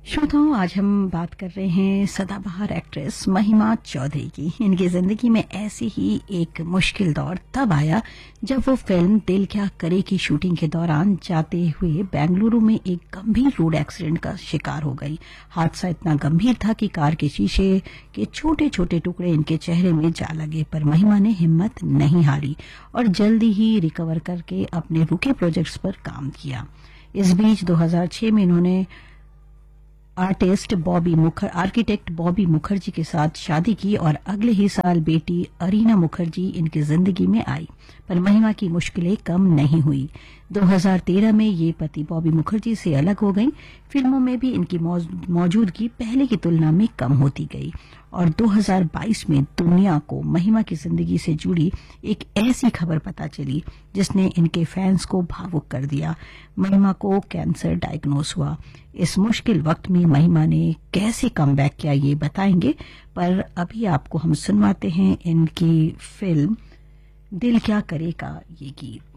श्रोताओं, आज हम बात कर रहे हैं सदाबहार एक्ट्रेस महिमा चौधरी की। इनकी जिंदगी में ऐसे ही एक मुश्किल दौर तब आया जब वो फिल्म दिल क्या करे की शूटिंग के दौरान जाते हुए बेंगलुरु में एक गंभीर रोड एक्सीडेंट का शिकार हो गई। हादसा इतना गंभीर था कि कार के शीशे के छोटे छोटे टुकड़े इनके चेहरे में जा लगे, पर महिमा ने हिम्मत नहीं हारी और जल्दी ही रिकवर करके अपने रुके प्रोजेक्ट्स पर काम किया। इस बीच 2006 में इन्होंने आर्किटेक्ट बॉबी मुखर्जी के साथ शादी की और अगले ही साल बेटी अरीना मुखर्जी इनकी जिंदगी में आई। पर महिमा की मुश्किलें कम नहीं हुई। 2013 में ये पति बॉबी मुखर्जी से अलग हो गई। फिल्मों में भी इनकी मौजूदगी पहले की तुलना में कम होती गई और 2022 में दुनिया को महिमा की जिंदगी से जुड़ी एक ऐसी खबर पता चली जिसने इनके फैंस को भावुक कर दिया। महिमा को कैंसर डायग्नोस हुआ। इस मुश्किल वक्त में महिमा ने कैसे कमबैक किया ये बताएंगे, पर अभी आपको हम सुनवाते हैं इनकी फिल्म दिल क्या करे का ये गीत।